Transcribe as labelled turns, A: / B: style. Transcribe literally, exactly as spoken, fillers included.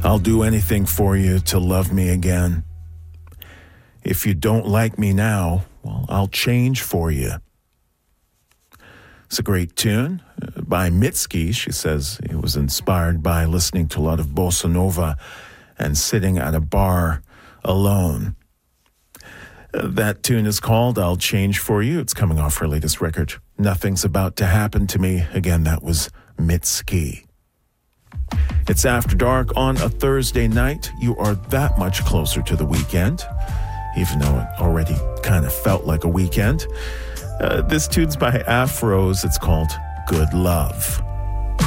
A: I'll do anything for you to love me again. If you don't like me now, well, I'll change for you. It's a great tune by Mitski. She says it was inspired by listening to a lot of bossa nova and sitting at a bar alone. That tune is called I'll Change For You. It's coming off her latest record, Nothing's About to Happen to Me. Again, that was Mitski. It's After Dark on a Thursday night. You are that much closer to the weekend, even though it already kind of felt like a weekend. Uh, this tune's by Afros. It's called Good Love.